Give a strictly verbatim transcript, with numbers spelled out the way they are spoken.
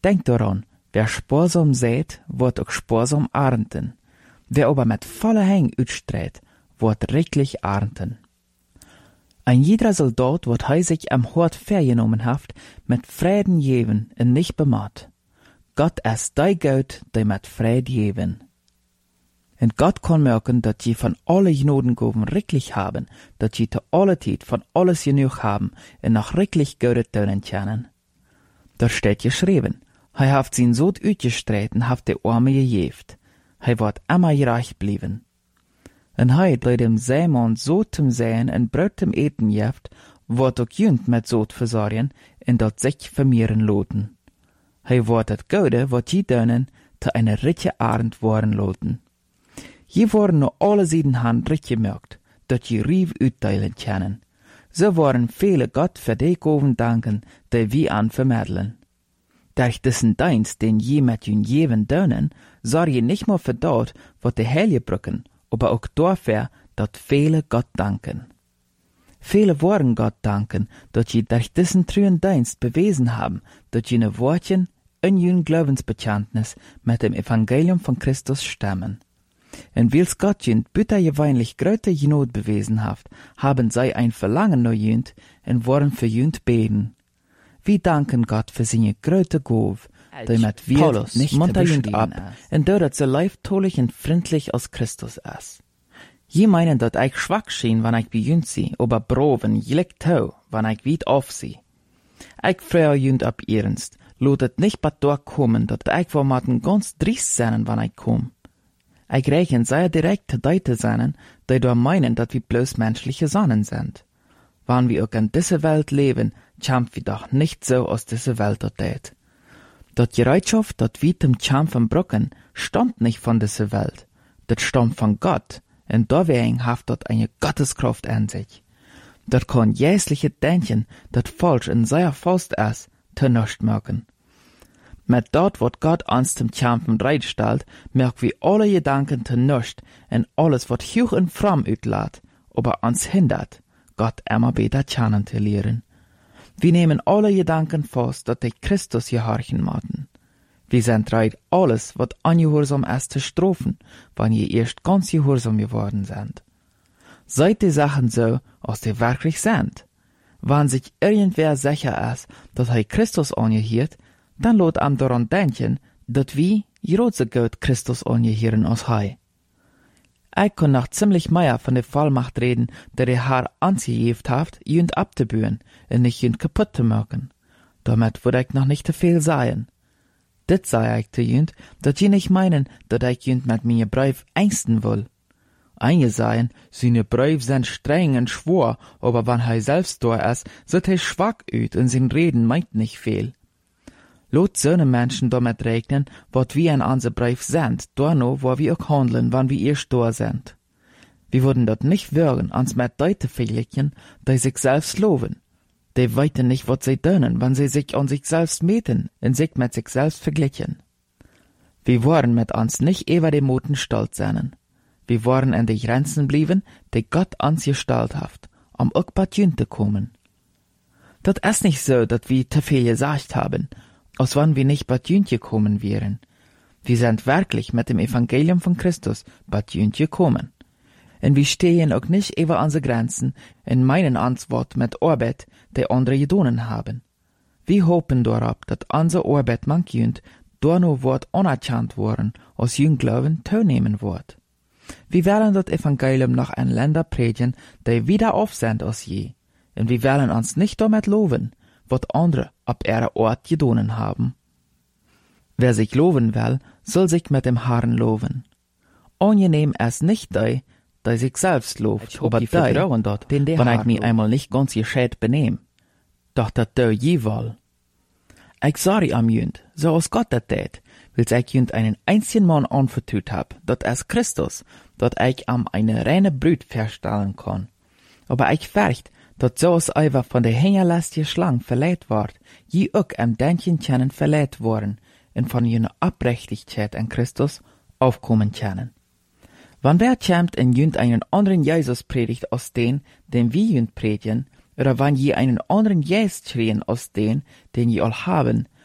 Denkt daran, wer sparsam sät, wird auch sparsam ernten. Wer aber mit voller Hang utstreht, wird reichlich ernten. Ein jeder Soldat wird hij sich am Hort vergenommen haft, mit Frieden geben und nicht bemacht. Gott ist dei Gott, der mit Frieden geben. Und Gott kann merken, dass je von alle Gnadengaben reichlich haben, dass je zu aller Zeit von alles genug haben und noch reichlich Gute tun können. Da steht geschrieben, hij haft sein Sohn utgestreten, haft der Arme gejeft. Hij wird immer reich blieben. Und hij, der dem Seemann so zum Säen und Brot zum Eten jeft, wird auch jünd mit Sod versorgen und dort sich vermehren loten. Hij wird das Gute, wat je dönen, zu einer reiche Arend worden loten. Je worden nur alle Seiten hand recht gemerkt, dat je rief uitteilen können. So worden viele Gott für die Gaven danken, die wir an vermitteln. Durch diesen Dienst, den je mit jün jeven dönen, sorg je nicht nur für dort, wat die Helge brücken, aber auch dafür, dat viele Gott danken. Viele wollen Gott danken, dat je durch diesen trüben Dienst bewiesen haben, dat jene Wortchen in jün Glaubensbekenntnis mit dem Evangelium von Christus stammen. Und wils Gott jünd bitter geweinlich gröte Genot bewiesen haft, haben sei ein Verlangen no jünd und wollen für jünd beten. Wir danken Gott für seine gröte Gove, die mit wir nicht munter jünd ab, und dort so leiftolich und freundlich aus Christus ist. Je meinen, dat ich schwach schien, wann ich wie jünd sie, aber broven, jlik tau, wann ich weit auf sie. Ich freu jünd ab ernst, lotet nicht bat dort kommen, dat ich vor maten ganz driest sein, wann ich komm. Ich rechne sehr direkt zu Leute sein, die da meinen, dass wir bloß menschliche Sonnen sind. Wenn wir auch in dieser Welt leben, kämpfen wir doch nicht so aus dieser Welt dort. Dat Bereitschaft, dat wir zum Kämpfen brücken, stammt nicht von dieser Welt. Das stammt von Gott, und deswegen hat dort eine Gotteskraft an sich. Dat kann jäsliche Denken, dat falsch in seiner Faust ist, zu nichts merken. Mit dort, wat Gott uns zum Kämpfen bereitstellt, merken wir alle Gedanken zu nichts und alles, wat hoch und fromm utlädt, aber uns hindert, Gott immer besser kennen zu lernen. Wir nehmen alle Gedanken fast, dass die Christus gehorchen machen. Wir sind bereit, alles, wat ungehorsam ist, zu strafen, wenn ihr erst ganz gehorsam geworden sind. Seid die Sachen so, als die wirklich sind. Wenn sich irgendwer sicher ist, dass er Christus angehört, dann lot am daran denken, dat wir große Gott Christus angehören als hei. Ich kann noch ziemlich mehr von der Vollmacht reden, der der Herr angeheft hat, jünd abzubühen und nicht jünd kaputt zu machen. Damit würde ich noch nicht zu viel sagen. Dit sei ich zu jünd, dat je nicht meinen, dat ich jünd mit mir Brief ängsten will. Einige sagen, seine Briefe sind streng und schwor, aber wenn er selbst da ist, sieht er schwach ut und sein Reden meint nicht viel. Lot so ne Menschen damit rechnen, wat wir in unser Brief sind, da no, wo wir auch handeln, wann wir erst da sind. Wir würden dort nicht würgen, uns mit Leute vergleichen, die sich selbst loben. Die weiten nicht, wat sie dönen, wenn sie sich an sich selbst meten und sich mit sich selbst vergleichen. Wir wollen mit uns nicht über die Moten stolz sein. Wir wollen in die Grenzen blieben, die Gott uns gestellt hat, um auch bei Jünd zu kommen. Das ist nicht so, dass wir zu viel gesagt haben, als wenn wir nicht bei Jünd gekommen wären. Wir sind wirklich mit dem Evangelium von Christus bei Jünd gekommen. Und wir stehen auch nicht über unsere Grenzen und meinen Antwort mit Arbeit, die andere gedonen haben. Wir hoffen darauf, dass unsere Arbeit manch Jünd durch nur Wort anerkannt worden, als Jünd Glauben teilnehmen wird. Wir werden das Evangelium noch in Länder predigen, die wieder auf sind als je. Und wir werden uns nicht damit loben, was andere ab ihrer Ort gedonen haben. Wer sich loben will, soll sich mit dem Herrn loben. Angenehm ist nicht der, der sich selbst lobt, aber die vertrauen dort, wenn ich mich einmal nicht ganz gescheit benehm. Doch dat der je wohl. Ich sorry am Jünd, so als Gott dat tät, will ich Jünd einen einzigen Mann anvertraut hab, dat ist Christus, dat ich am eine reine Brut verstellen kann. Aber ich fürcht, dat so als Eiver von der hingerlästige Schlang verleiht ward, je auch am Denken können verleiht worden und von jener Abrechtigkeit an Christus aufkommen können. Wann wer kämmt in Jünd einen anderen Jesus predigt aus den, den wir Jünd predigen, oder wann je einen anderen Jesus schrien aus den, den je all haben,